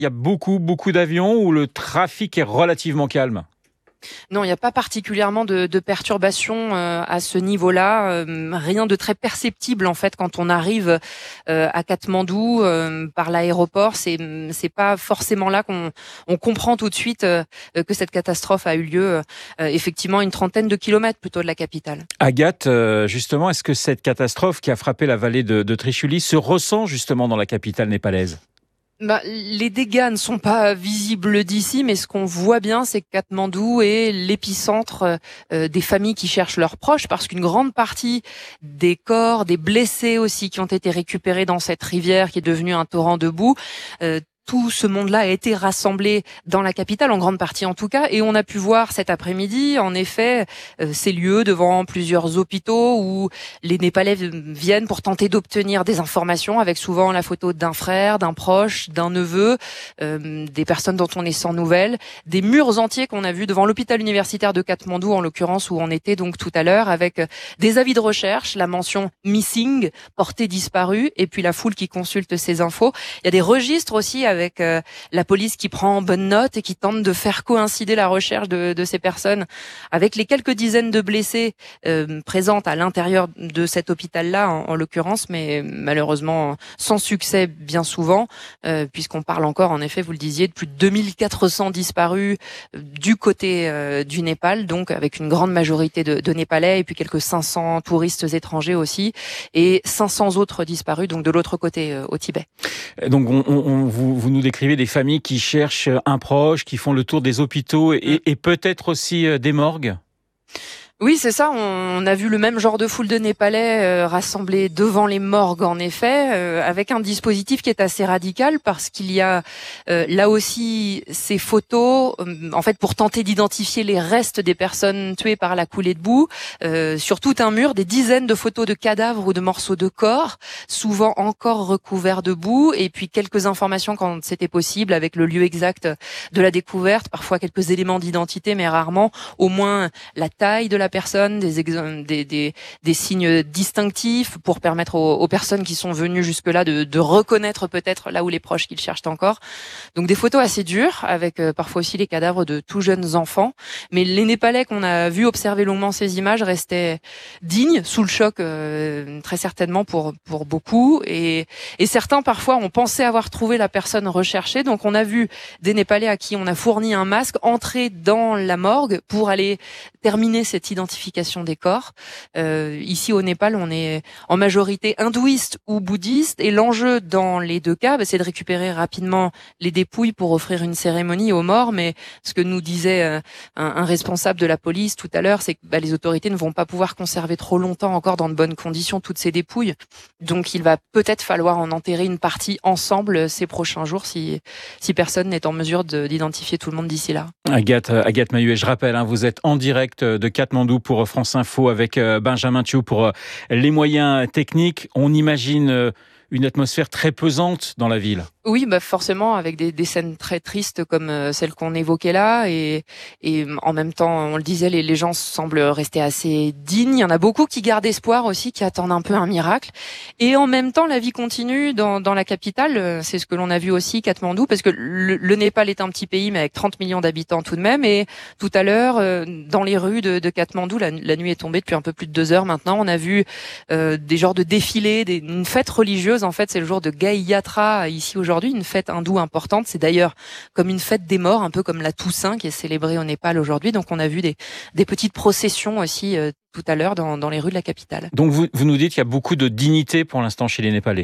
Il y a beaucoup d'avions où le trafic est relativement calme? Non, il n'y a pas particulièrement de perturbations à ce niveau-là. Rien de très perceptible en fait quand on arrive à Katmandou par l'aéroport. C'est pas forcément là qu'on comprend tout de suite que cette catastrophe a eu lieu. Effectivement, une trentaine de kilomètres plutôt de la capitale. Agathe, justement, est-ce que cette catastrophe qui a frappé la vallée de Trishuli se ressent justement dans la capitale népalaise? Les dégâts ne sont pas visibles d'ici, mais ce qu'on voit bien, c'est que Katmandou est l'épicentre des familles qui cherchent leurs proches, parce qu'une grande partie des corps, des blessés aussi, qui ont été récupérés dans cette rivière qui est devenue un torrent de boue, tout ce monde-là a été rassemblé dans la capitale, en grande partie en tout cas, et on a pu voir cet après-midi, en effet, ces lieux devant plusieurs hôpitaux où les Népalais viennent pour tenter d'obtenir des informations, avec souvent la photo d'un frère, d'un proche, d'un neveu, des personnes dont on est sans nouvelles, des murs entiers qu'on a vus devant l'hôpital universitaire de Katmandou, en l'occurrence, où on était donc tout à l'heure, avec des avis de recherche, la mention « missing », portée disparue, et puis la foule qui consulte ces infos. Il y a des registres aussi avec la police qui prend en bonne note et qui tente de faire coïncider la recherche de ces personnes avec les quelques dizaines de blessés présentes à l'intérieur de cet hôpital-là, en l'occurrence, mais malheureusement sans succès bien souvent, puisqu'on parle encore, en effet, vous le disiez, de plus de 2400 disparus du côté du Népal, donc avec une grande majorité de Népalais et puis quelques 500 touristes étrangers aussi, et 500 autres disparus, donc de l'autre côté, au Tibet. Donc vous nous décrivez des familles qui cherchent un proche, qui font le tour des hôpitaux et peut-être aussi des morgues? Oui, c'est ça. On a vu le même genre de foule de Népalais rassemblés devant les morgues, en effet, avec un dispositif qui est assez radical parce qu'il y a là aussi ces photos, en fait, pour tenter d'identifier les restes des personnes tuées par la coulée de boue, sur tout un mur, des dizaines de photos de cadavres ou de morceaux de corps, souvent encore recouverts de boue, et puis quelques informations quand c'était possible, avec le lieu exact de la découverte, parfois quelques éléments d'identité, mais rarement au moins la taille de la personne, des signes distinctifs pour permettre aux personnes qui sont venues jusque-là de reconnaître peut-être là où les proches qu'ils cherchent encore. Donc des photos assez dures, avec parfois aussi les cadavres de tout jeunes enfants. Mais les Népalais qu'on a vu observer longuement ces images restaient dignes, sous le choc très certainement pour beaucoup. Et certains parfois ont pensé avoir trouvé la personne recherchée. Donc on a vu des Népalais à qui on a fourni un masque entrer dans la morgue pour aller terminer cette identification des corps. Ici au Népal, on est en majorité hindouiste ou bouddhiste, et l'enjeu dans les deux cas, c'est de récupérer rapidement les dépouilles pour offrir une cérémonie aux morts. Mais ce que nous disait un responsable de la police tout à l'heure, c'est que les autorités ne vont pas pouvoir conserver trop longtemps encore dans de bonnes conditions toutes ces dépouilles. Donc il va peut-être falloir en enterrer une partie ensemble ces prochains jours si personne n'est en mesure d'identifier tout le monde d'ici là. Agathe Mahuet, je rappelle, vous êtes en direct de Katmandou pour France Info avec Benjamin Thiou pour les moyens techniques. On imagine une atmosphère très pesante dans la ville. Oui, forcément, avec des scènes très tristes comme celles qu'on évoquait là, et en même temps, on le disait, les gens semblent rester assez dignes. Il y en a beaucoup qui gardent espoir aussi, qui attendent un peu un miracle. Et en même temps, la vie continue dans la capitale. C'est ce que l'on a vu aussi, Katmandou, parce que le Népal est un petit pays, mais avec 30 millions d'habitants tout de même. Et tout à l'heure, dans les rues de Katmandou, la nuit est tombée depuis un peu plus de 2 heures maintenant. On a vu des genres de défilés, une fête religieuse. En fait, c'est le jour de Gai Yatra ici aujourd'hui, une fête hindoue importante. C'est d'ailleurs comme une fête des morts, un peu comme la Toussaint qui est célébrée au Népal aujourd'hui. Donc on a vu des petites processions aussi tout à l'heure dans les rues de la capitale. Donc vous nous dites qu'il y a beaucoup de dignité pour l'instant chez les Népalais?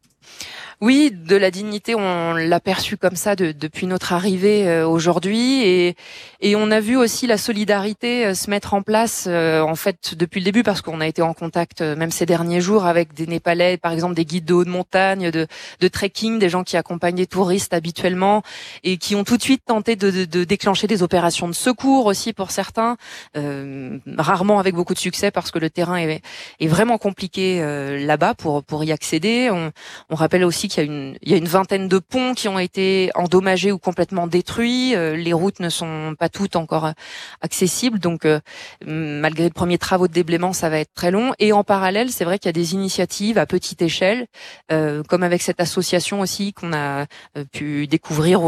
Oui, de la dignité, on l'a perçu comme ça depuis notre arrivée aujourd'hui, et on a vu aussi la solidarité se mettre en place en fait depuis le début, parce qu'on a été en contact même ces derniers jours avec des Népalais, par exemple des guides de haute montagne, de trekking, des gens qui accompagnent des touristes habituellement et qui ont tout de suite tenté de déclencher des opérations de secours aussi pour certains, rarement avec beaucoup de succès parce que le terrain est vraiment compliqué là-bas pour y accéder. On rappelle aussi aussi qu'il y a une vingtaine de ponts qui ont été endommagés ou complètement détruits. Les routes ne sont pas toutes encore accessibles, donc malgré les premiers travaux de déblaiement, ça va être très long. Et en parallèle, c'est vrai qu'il y a des initiatives à petite échelle, comme avec cette association aussi qu'on a pu découvrir